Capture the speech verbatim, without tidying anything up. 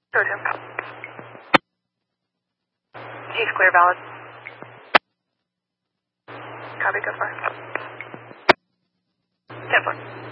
Go to him. He's clear, valid. Copy, go far. ten four.